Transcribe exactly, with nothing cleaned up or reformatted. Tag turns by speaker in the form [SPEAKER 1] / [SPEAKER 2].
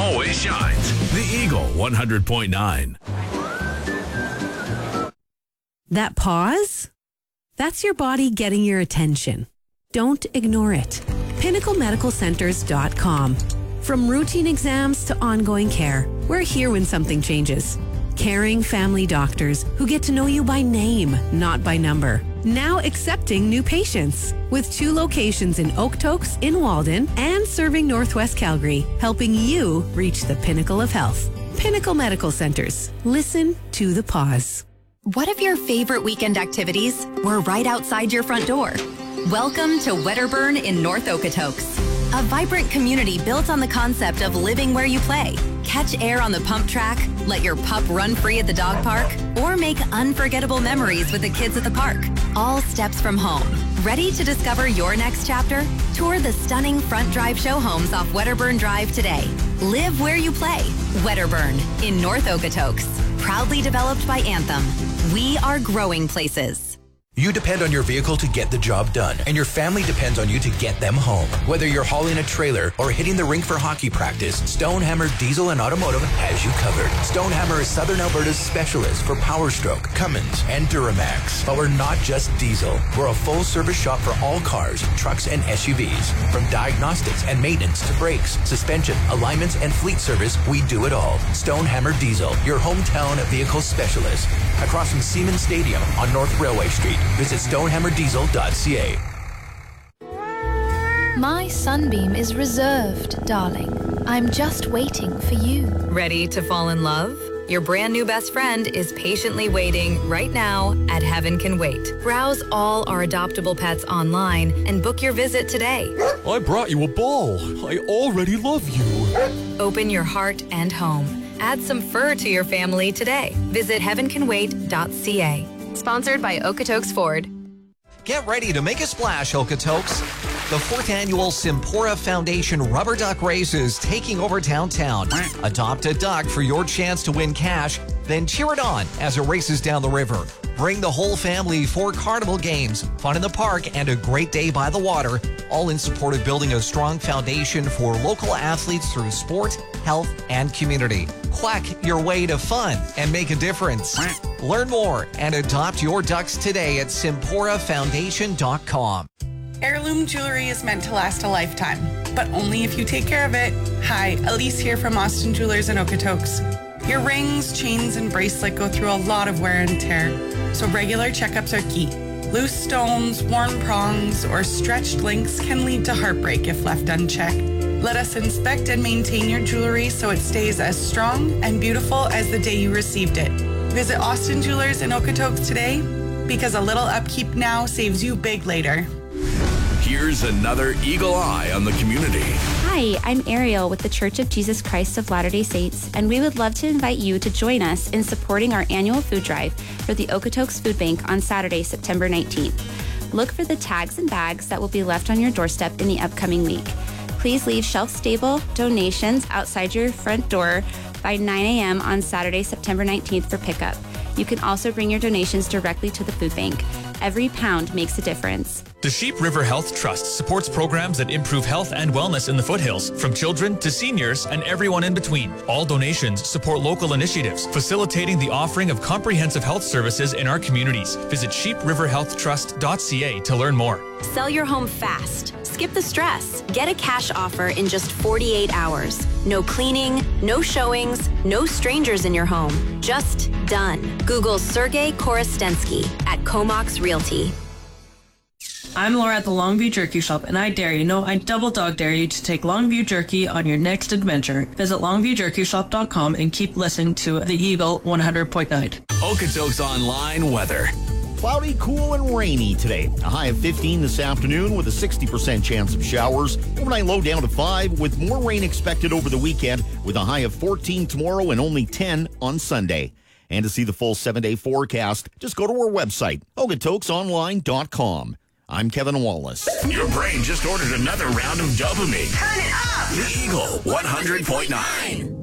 [SPEAKER 1] always shines. The Eagle one hundred point nine.
[SPEAKER 2] That pause? That's your body getting your attention. Don't ignore it. pinnacle medical centers dot com. From routine exams to ongoing care, we're here when something changes. Caring family doctors who get to know you by name, not by number. Now accepting new patients. With two locations in Okotoks, in Walden, and serving Northwest Calgary, helping you reach the pinnacle of health. Pinnacle Medical Centers. Listen to the pause.
[SPEAKER 3] What if your favorite weekend activities were right outside your front door? Welcome to Wedderburn in North Okotoks, a vibrant community built on the concept of living where you play. Catch air on the pump track, let your pup run free at the dog park, or make unforgettable memories with the kids at the park. All steps from home. Ready to discover your next chapter? Tour the stunning front drive show homes off Wedderburn Drive today. Live where you play. Wedderburn in North Okotoks. Proudly developed by Anthem. We are growing places.
[SPEAKER 4] You depend on your vehicle to get the job done, and your family depends on you to get them home. Whether you're hauling a trailer or hitting the rink for hockey practice, Stonehammer Diesel and Automotive has you covered. Stonehammer is Southern Alberta's specialist for Power Stroke, Cummins, and Duramax. But we're not just diesel. We're a full-service shop for all cars, trucks, and S U Vs. From diagnostics and maintenance to brakes, suspension, alignments, and fleet service, we do it all. Stonehammer Diesel, your hometown vehicle specialist. Across from Siemens Stadium on North Railway Street. Visit stonehammer diesel dot c a.
[SPEAKER 5] My sunbeam is reserved, darling. I'm just waiting for you.
[SPEAKER 3] Ready to fall in love? Your brand new best friend is patiently waiting right now at Heaven Can Wait. Browse all our adoptable pets online and book your visit today.
[SPEAKER 6] I brought you a ball. I already love you.
[SPEAKER 3] Open your heart and home. Add some fur to your family today. Visit heaven can wait dot c a. Sponsored by Okotoks Ford.
[SPEAKER 7] Get ready to make a splash, Okotoks. The fourth annual Simpora Foundation Rubber Duck Race is taking over downtown. Adopt a duck for your chance to win cash, then cheer it on as it races down the river. Bring the whole family for carnival games, fun in the park, and a great day by the water, all in support of building a strong foundation for local athletes through sport, health, and community. Quack your way to fun and make a difference. Learn more and adopt your ducks today at simpora foundation dot com.
[SPEAKER 8] Heirloom jewelry is meant to last a lifetime, but only if you take care of it. Hi, Elise here from Austin Jewelers in Okotoks. Your rings, chains, and bracelet go through a lot of wear and tear, so regular checkups are key. Loose stones, worn prongs, or stretched links can lead to heartbreak if left unchecked. Let us inspect and maintain your jewelry so it stays as strong and beautiful as the day you received it. Visit Austin Jewelers in Okotoks today, because a little upkeep now saves you big later.
[SPEAKER 1] Here's another Eagle Eye on the community.
[SPEAKER 9] Hi, I'm Ariel with the Church of Jesus Christ of Latter-day Saints, and we would love to invite you to join us in supporting our annual food drive for the Okotoks Food Bank on Saturday, September nineteenth. Look for the tags and bags that will be left on your doorstep in the upcoming week. Please leave shelf-stable donations outside your front door by nine a.m. on Saturday, September nineteenth for pickup. You can also bring your donations directly to the food bank. Every pound makes a difference.
[SPEAKER 10] The Sheep River Health Trust supports programs that improve health and wellness in the foothills, from children to seniors and everyone in between. All donations support local initiatives, facilitating the offering of comprehensive health services in our communities. Visit sheep river health trust dot c a to learn more.
[SPEAKER 3] Sell your home fast. Skip the stress. Get a cash offer in just forty-eight hours. No cleaning, no showings, no strangers in your home. Just done. Google Sergey Korostensky at Comox Realty.
[SPEAKER 11] I'm Laura at the Longview Jerky Shop, and I dare you, no, I double dog dare you to take Longview Jerky on your next adventure. Visit longview jerky shop dot com and keep listening to the Eagle one hundred point nine.
[SPEAKER 1] Okotoks Online weather.
[SPEAKER 12] Cloudy, cool, and rainy today. A high of fifteen this afternoon with a sixty percent chance of showers. Overnight low down to five with more rain expected over the weekend with a high of fourteen tomorrow and only ten on Sunday. And to see the full seven-day forecast, just go to our website, okotoks online dot com. I'm Kevin Wallace.
[SPEAKER 1] Your brain just ordered another round of dopamine. Turn it up! The Eagle one hundred point nine.